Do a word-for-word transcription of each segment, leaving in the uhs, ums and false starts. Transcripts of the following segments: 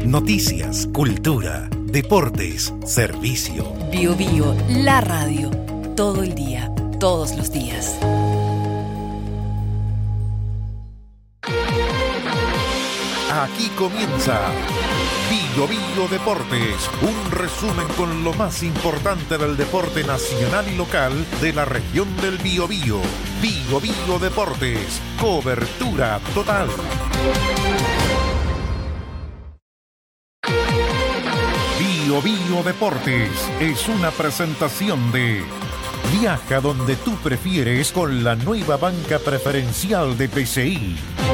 Noticias, cultura, deportes, servicio. Bio Bio, la radio. Todo el día, todos los días. Aquí comienza Bio Bio Deportes, un resumen con lo más importante del deporte nacional y local de la región del Biobío. Bio Bio Deportes, cobertura total. Bio Bio Deportes es una presentación de Viaja donde tú prefieres con la nueva banca preferencial de P C I.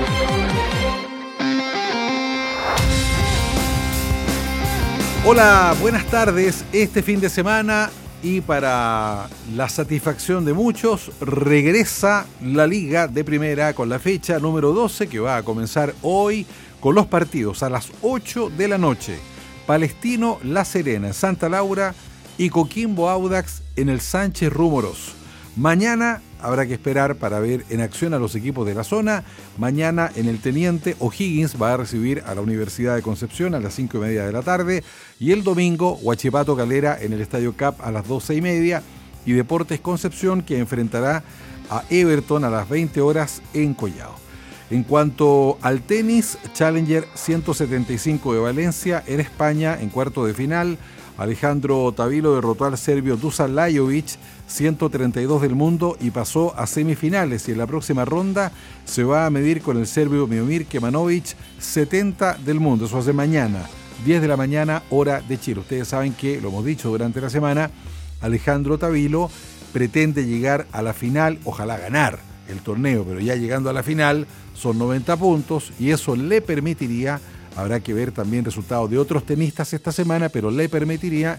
Hola, buenas tardes. Este fin de semana y para la satisfacción de muchos, regresa la Liga de Primera con la fecha número doce que va a comenzar hoy con los partidos a las ocho de la noche. Palestino La Serena en Santa Laura y Coquimbo Audax en el Sánchez Rúmoros. Mañana habrá que esperar para ver en acción a los equipos de la zona. Mañana en el Teniente O'Higgins va a recibir a la Universidad de Concepción a las cinco y media de la tarde. Y el domingo Huachipato Calera en el Estadio Cap a las doce y media. Y Deportes Concepción que enfrentará a Everton a las veinte horas en Collao. En cuanto al tenis, Challenger ciento setenta y cinco de Valencia en España en cuarto de final. Alejandro Tavilo derrotó al serbio Dusan Lajovic, ciento treinta y dos del mundo, y pasó a semifinales. Y en la próxima ronda se va a medir con el serbio Miomir Kemanovic, setenta del mundo. Eso hace mañana, diez de la mañana, hora de Chile. Ustedes saben que, lo hemos dicho durante la semana, Alejandro Tavilo pretende llegar a la final, ojalá ganar el torneo, pero ya llegando a la final son noventa puntos y eso le permitiría, habrá que ver también resultados de otros tenistas esta semana, pero le permitiría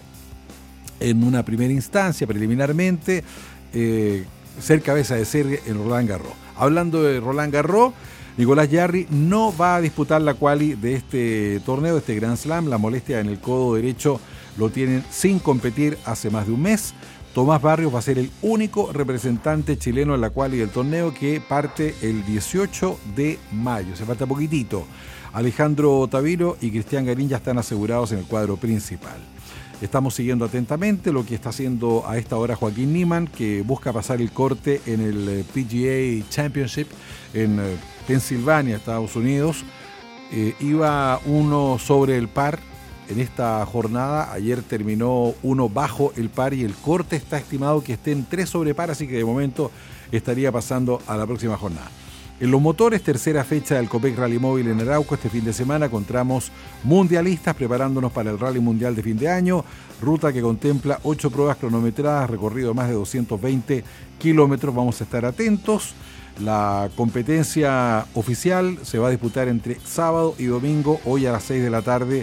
en una primera instancia, preliminarmente, eh, ser cabeza de serie en Roland Garros. Hablando de Roland Garros, Nicolás Jarry no va a disputar la quali de este torneo, de este Grand Slam. La molestia en el codo derecho lo tienen sin competir hace más de un mes. Tomás Barrios va a ser el único representante chileno en la quali del torneo que parte el dieciocho de mayo. Se falta poquitito. Alejandro Tavilo y Cristian Garín ya están asegurados en el cuadro principal. Estamos siguiendo atentamente lo que está haciendo a esta hora Joaquín Niemann, que busca pasar el corte en el P G A Championship en Pensilvania, Estados Unidos. Eh, iba uno sobre el par en esta jornada. Ayer terminó uno bajo el par y el corte está estimado que esté en tres sobre par, así que de momento estaría pasando a la próxima jornada. En los motores, tercera fecha del Copec Rally Móvil en Arauco. Este fin de semana encontramos mundialistas preparándonos para el Rally Mundial de fin de año. Ruta que contempla ocho pruebas cronometradas, recorrido de más de doscientos veinte kilómetros. Vamos a estar atentos. La competencia oficial se va a disputar entre sábado y domingo. Hoy a las seis de la tarde,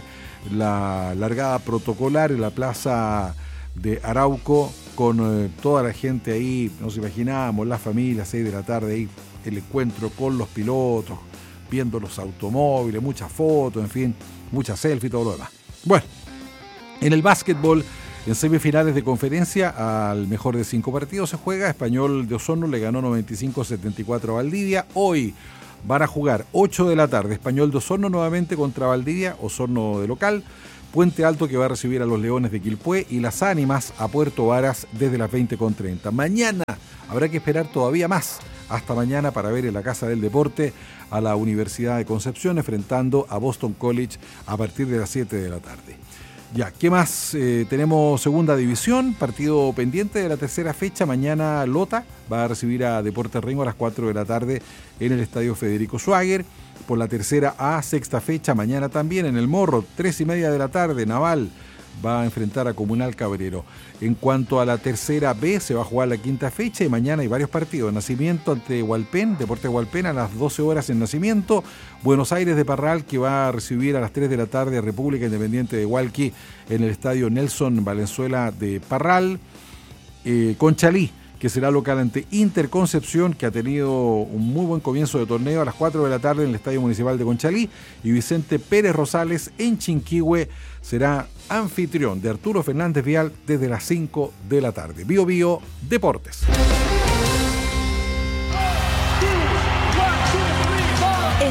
la largada protocolar en la plaza de Arauco con eh, toda la gente ahí. Nos imaginábamos, la familia, seis de la tarde ahí, el encuentro con los pilotos, viendo los automóviles, muchas fotos, en fin, muchas selfies y todo lo demás. Bueno, en el básquetbol, en semifinales de conferencia, al mejor de cinco partidos se juega. Español de Osorno le ganó noventa y cinco a setenta y cuatro a Valdivia. Hoy van a jugar ocho de la tarde, Español de Osorno nuevamente contra Valdivia, Osorno de local. Puente Alto que va a recibir a los Leones de Quilpué y Las Ánimas a Puerto Varas desde las veinte con treinta. Mañana habrá que esperar todavía más, hasta mañana, para ver en la Casa del Deporte a la Universidad de Concepción enfrentando a Boston College a partir de las siete de la tarde. Ya, ¿qué más? Eh, tenemos segunda división, partido pendiente de la tercera fecha. Mañana Lota va a recibir a Deportes Rengo a las cuatro de la tarde en el Estadio Federico Schwager. Por la tercera A, sexta fecha, mañana también en el Morro, tres y media de la tarde, Naval va a enfrentar a Comunal Cabrero. En cuanto a la tercera B, se va a jugar la quinta fecha y mañana hay varios partidos. Nacimiento ante Hualpén, Deportes Hualpén a las doce horas en Nacimiento. Buenos Aires de Parral que va a recibir a las tres de la tarde a República Independiente de Hualqui en el estadio Nelson Valenzuela de Parral. Eh, Conchalí, que será local ante Interconcepción, que ha tenido un muy buen comienzo de torneo, a las cuatro de la tarde en el Estadio Municipal de Conchalí. Y Vicente Pérez Rosales en Chinquihue será anfitrión de Arturo Fernández Vial desde las cinco de la tarde. Bio Bio Deportes.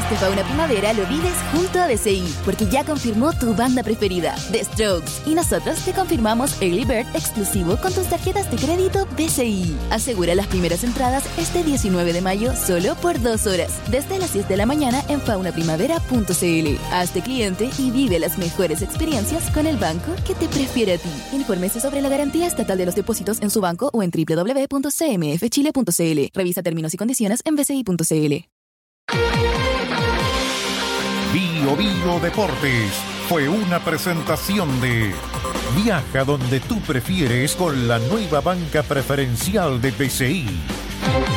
Este Fauna Primavera lo vives junto a B C I, porque ya confirmó tu banda preferida, The Strokes, y nosotros te confirmamos Early Bird exclusivo con tus tarjetas de crédito B C I. Asegura las primeras entradas este diecinueve de mayo solo por dos horas, desde las diez de la mañana en fauna primavera punto c l. Hazte cliente y vive las mejores experiencias con el banco que te prefiere a ti. Infórmese sobre la garantía estatal de los depósitos en su banco o en doble u doble u doble u punto c m f chile punto c l. Revisa términos y condiciones en b c i punto c l. Bio Bio Deportes fue una presentación de Viaja donde tú prefieres con la nueva banca preferencial de B C I.